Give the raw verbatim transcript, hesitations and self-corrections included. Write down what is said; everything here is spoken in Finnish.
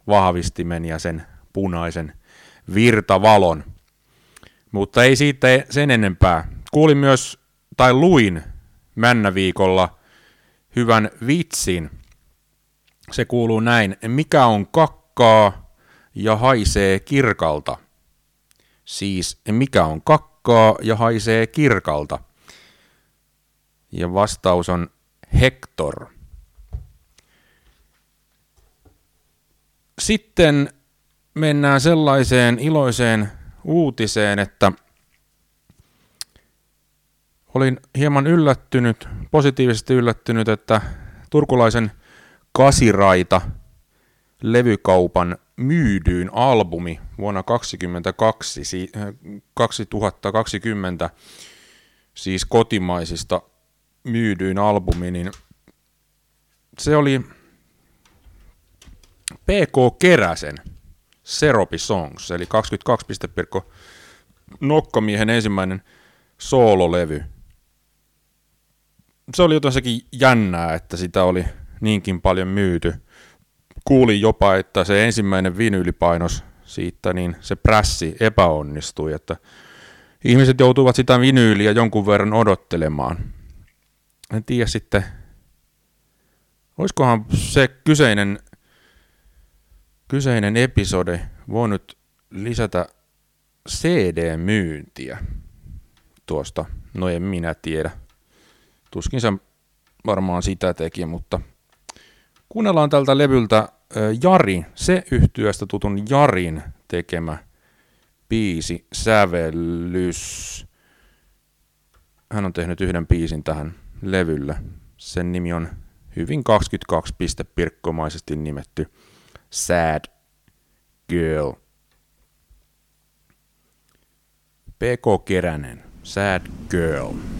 vahvistimen ja sen punaisen virtavalon. Mutta ei siitä sen enempää. Kuulin myös, tai luin Männäviikolla hyvän vitsin. Se kuuluu näin: mikä on kakkaa ja haisee kirkalta? Siis mikä on kakkaa ja haisee kirkalta? Ja vastaus on Hector. Sitten mennään sellaiseen iloiseen uutiseen, että olin hieman yllättynyt, positiivisesti yllättynyt, että turkulaisen Kasiraita levykaupan myydyin albumi vuonna kaksituhattakaksikymmentä, siis kotimaisista myydyin albumi, niin se oli P K Keräsen Seropi Songs, eli kaksikymmentäkaksi piste Pirkko Nokkamiehen ensimmäinen soololevy. Se oli jotensakin jännää, että sitä oli niinkin paljon myyty. Kuulin jopa, että se ensimmäinen vinyylipainos siitä, niin se prässi epäonnistui, että ihmiset joutuivat sitä vinyyliä jonkun verran odottelemaan. En tiedä sitten, olisikohan se kyseinen, kyseinen episode voinut lisätä C D-myyntiä tuosta, no en minä tiedä. Tuskin se varmaan sitä teki, mutta kuunnellaan tältä levyltä Jari, se yhtyeestä tutun Jarin tekemä biisi, sävellys. Hän on tehnyt yhden biisin tähän levylle. Sen nimi on hyvin kaksikymmentäkaksi piste pirkkomaisesti nimetty Sad Girl. P K Keränen, Sad Girl.